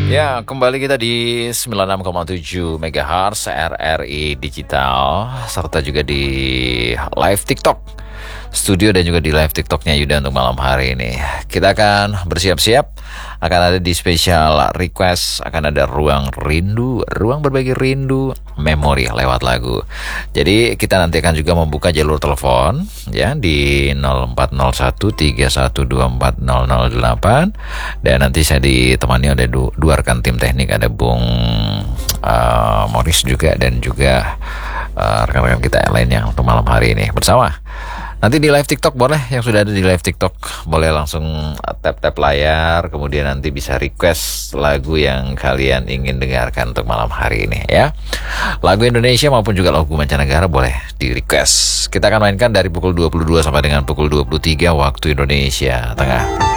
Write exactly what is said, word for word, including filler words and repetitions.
Ya, kembali kita di sembilan puluh enam koma tujuh megahertz R R I Digital, serta juga di live TikTok studio dan juga di live TikToknya Yuda untuk malam hari ini. Kita akan bersiap-siap, akan ada di special request, akan ada ruang rindu, ruang berbagi rindu, memori lewat lagu. Jadi kita nanti akan juga membuka jalur telepon ya di nol empat nol satu tiga satu dua empat nol nol delapan, dan nanti saya ditemani oleh du- dua rekan tim teknik, ada Bung uh, Morris juga dan juga uh, rekan-rekan kita yang lain yang untuk malam hari ini bersama. Nanti di live TikTok boleh, yang sudah ada di live TikTok boleh langsung tap-tap layar, kemudian nanti bisa request lagu yang kalian ingin dengarkan untuk malam hari ini ya. Lagu Indonesia maupun juga lagu mancanegara boleh di request. Kita akan mainkan dari pukul dua puluh dua sampai dengan pukul dua puluh tiga waktu Indonesia Tengah.